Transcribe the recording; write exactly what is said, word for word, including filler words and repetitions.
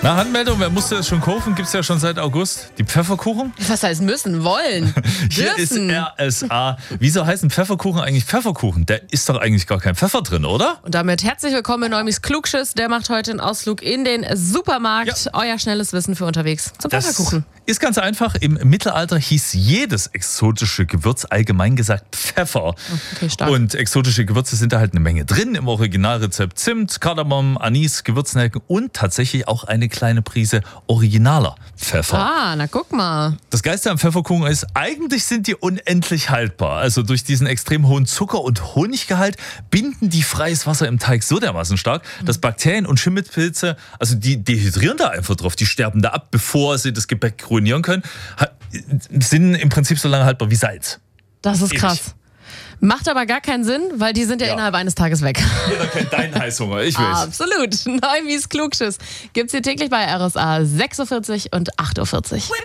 Na, Handmeldung, wer musste das schon kaufen? Gibt es ja schon seit August. Die Pfefferkuchen? Was heißt müssen? Wollen? Hier dürfen. ist R S A. Wieso heißen Pfefferkuchen eigentlich Pfefferkuchen? Da ist doch eigentlich gar kein Pfeffer drin, oder? Und damit herzlich willkommen in Neumis Klugschiss. Der macht heute einen Ausflug in den Supermarkt. Ja. Euer schnelles Wissen für unterwegs zum Das Pfefferkuchen. ist ganz einfach. Im Mittelalter hieß jedes exotische Gewürz allgemein gesagt Pfeffer. Okay, stark. Und exotische Gewürze sind da halt eine Menge drin. Im Originalrezept Zimt, Kardamom, Anis, Gewürznelken und tatsächlich auch eine kleine Prise originaler Pfeffer. Ah, na guck mal. Das Geiste am Pfefferkuchen ist, eigentlich sind die unendlich haltbar. Also durch diesen extrem hohen Zucker- und Honiggehalt binden die freies Wasser im Teig so dermaßen stark, dass Bakterien und Schimmelpilze, also die dehydrieren da einfach drauf, die sterben da ab, bevor sie das Gebäck ruinieren können, sind im Prinzip so lange haltbar wie Salz. Das ist Ewig. krass. Macht aber gar keinen Sinn, weil die sind ja, Ja. innerhalb eines Tages weg. Jeder kennt deinen Heißhunger, ich weiß. Absolut. Neumis Klugschiss gibt's hier täglich bei R S A sechs Uhr vierzig und acht Uhr vierzig.